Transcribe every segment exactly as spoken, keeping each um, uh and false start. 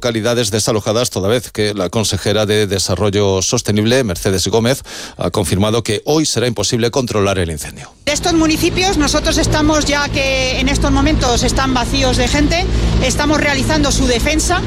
localidades desalojadas, toda vez que la consejera de Desarrollo Sostenible, Mercedes Gómez, ha confirmado que hoy será imposible controlar el incendio. De estos municipios nosotros estamos, ya que en estos momentos están vacíos de gente, estamos realizando su defensa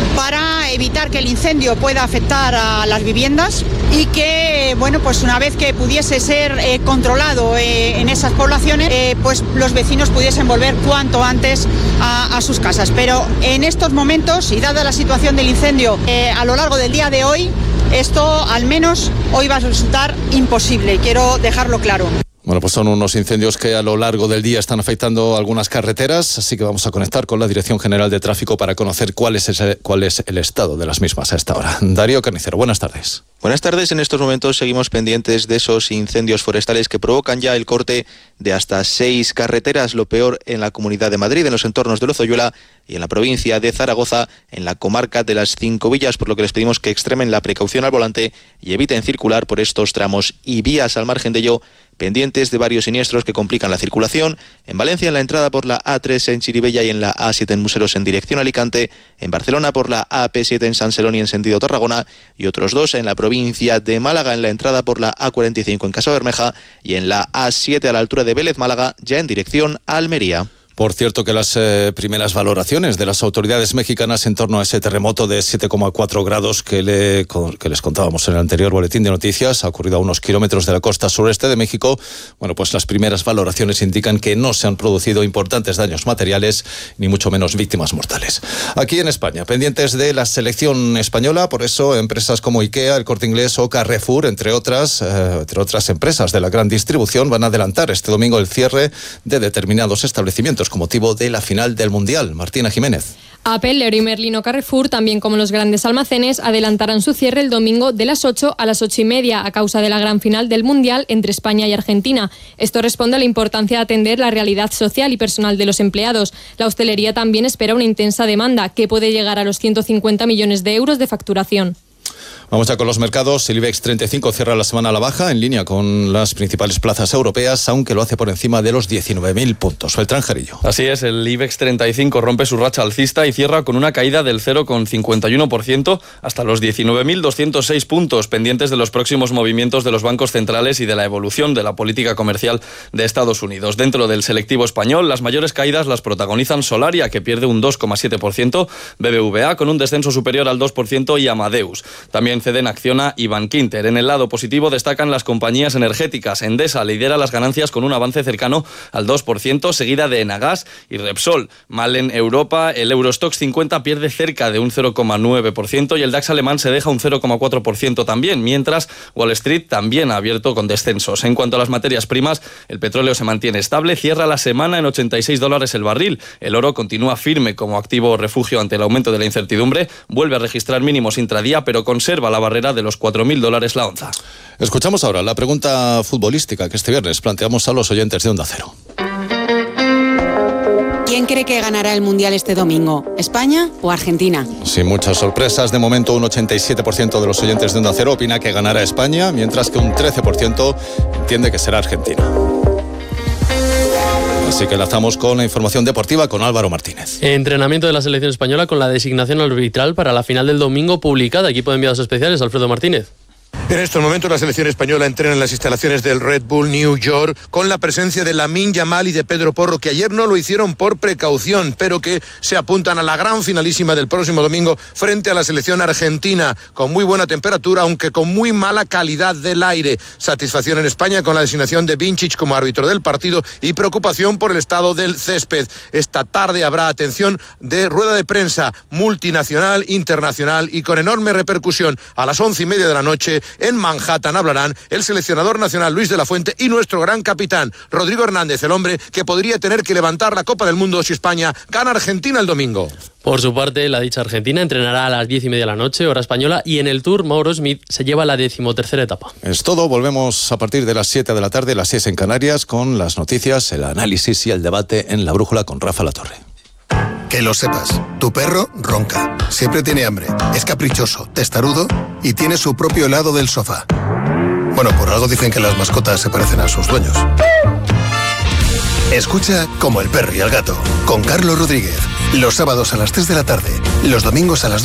para evitar que el incendio pueda afectar a las viviendas y que, bueno, pues una vez que pudiese ser eh, controlado eh, en esas poblaciones, eh, pues los vecinos pudiesen volver cuanto antes a, a sus casas. Pero en estos momentos, y dada la situación del incendio eh, a lo largo del día de hoy, esto al menos hoy va a resultar imposible, quiero dejarlo claro. Bueno, pues son unos incendios que a lo largo del día están afectando algunas carreteras, así que vamos a conectar con la Dirección General de Tráfico para conocer cuál es, ese, cuál es el estado de las mismas a esta hora. Darío Carnicero, buenas tardes. Buenas tardes. En estos momentos seguimos pendientes de esos incendios forestales que provocan ya el corte de hasta seis carreteras, lo peor en la Comunidad de Madrid, en los entornos de Lozoyuela y en la provincia de Zaragoza, en la comarca de las Cinco Villas, por lo que les pedimos que extremen la precaución al volante y eviten circular por estos tramos y vías. Al margen de ello, pendientes de varios siniestros que complican la circulación. En Valencia, en la entrada por la A tres en Chirivella y en la A siete en Museros en dirección a Alicante. En Barcelona por la A P siete en San Celoni en sentido Tarragona. Y otros dos en la provincia de Málaga, en la entrada por la A cuarenta y cinco en Casa Bermeja. Y en la A siete a la altura de Vélez, Málaga, ya en dirección a Almería. Por cierto que las eh, primeras valoraciones de las autoridades mexicanas en torno a ese terremoto de siete coma cuatro grados que, le, que les contábamos en el anterior boletín de noticias, ha ocurrido a unos kilómetros de la costa sureste de México. Bueno, pues las primeras valoraciones indican que no se han producido importantes daños materiales, ni mucho menos víctimas mortales. Aquí en España, pendientes de la selección española, por eso empresas como IKEA, El Corte Inglés o Carrefour, entre otras, eh, entre otras empresas de la gran distribución, van a adelantar este domingo el cierre de determinados establecimientos con motivo de la final del Mundial. Martina Jiménez. Apple, Leroy Merlin o Carrefour, también como los grandes almacenes, adelantarán su cierre el domingo de las ocho a las ocho y media a causa de la gran final del Mundial entre España y Argentina. Esto responde a la importancia de atender la realidad social y personal de los empleados. La hostelería también espera una intensa demanda que puede llegar a los ciento cincuenta millones de euros de facturación. Vamos ya con los mercados. El IBEX treinta y cinco cierra la semana a la baja, en línea con las principales plazas europeas, aunque lo hace por encima de los diecinueve mil puntos. Beltrán Gerillo. Así es, el IBEX treinta y cinco rompe su racha alcista y cierra con una caída del cero coma cincuenta y uno por ciento hasta los diecinueve mil doscientos seis puntos, pendientes de los próximos movimientos de los bancos centrales y de la evolución de la política comercial de Estados Unidos. Dentro del selectivo español, las mayores caídas las protagonizan Solaria, que pierde un dos coma siete por ciento, B B V A con un descenso superior al dos por ciento y Amadeus. También ceden Acciona y Bankinter. En el lado positivo destacan las compañías energéticas. Endesa lidera las ganancias con un avance cercano al dos por ciento, seguida de Enagas y Repsol. Mal en Europa, el Eurostoxx cincuenta pierde cerca de un cero coma nueve por ciento y el DAX alemán se deja un cero coma cuatro por ciento también, mientras Wall Street también ha abierto con descensos. En cuanto a las materias primas, el petróleo se mantiene estable, cierra la semana en ochenta y seis dólares el barril. El oro continúa firme como activo refugio ante el aumento de la incertidumbre, vuelve a registrar mínimos intradía, pero conserva la barrera de los cuatro mil dólares la onza. Escuchamos ahora la pregunta futbolística que este viernes planteamos a los oyentes de Onda Cero. ¿Quién cree que ganará el Mundial este domingo? ¿España o Argentina? Sin muchas sorpresas, de momento un ochenta y siete por ciento de los oyentes de Onda Cero opina que ganará España, mientras que un trece por ciento entiende que será Argentina. Así que enlazamos con la información deportiva con Álvaro Martínez. Entrenamiento de la selección española con la designación arbitral para la final del domingo publicada. Equipo de enviados especiales, Alfredo Martínez. En estos momentos la selección española entrena en las instalaciones del Red Bull New York con la presencia de Lamine Yamal y de Pedro Porro, que ayer no lo hicieron por precaución, pero que se apuntan a la gran finalísima del próximo domingo frente a la selección argentina, con muy buena temperatura, aunque con muy mala calidad del aire. Satisfacción en España con la designación de Vincic como árbitro del partido y preocupación por el estado del césped. Esta tarde habrá, atención, de rueda de prensa multinacional, internacional y con enorme repercusión. A las once y media de la noche en Manhattan hablarán el seleccionador nacional Luis de la Fuente y nuestro gran capitán Rodrigo Hernández, el hombre que podría tener que levantar la Copa del Mundo si España gana Argentina el domingo. Por su parte, la dicha argentina entrenará a las diez y media de la noche, hora española, y en el Tour Mauro Smith se lleva la decimotercera etapa. Es todo, volvemos a partir de las siete de la tarde, las seis en Canarias, con las noticias, el análisis y el debate en La Brújula con Rafa Latorre. Que lo sepas, tu perro ronca, siempre tiene hambre, es caprichoso, testarudo y tiene su propio helado del sofá. Bueno, por algo dicen que las mascotas se parecen a sus dueños. Escucha Como el perro y el gato, con Carlos Rodríguez, los sábados a las tres de la tarde, los domingos a las dos.